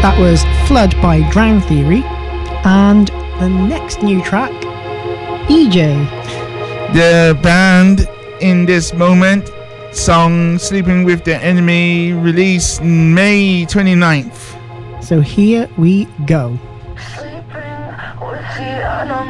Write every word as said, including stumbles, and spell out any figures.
That was Flood by Drown Theory. And the next new track, E J. The band In This Moment, song Sleeping With The Enemy, released May twenty-ninth. So here we go.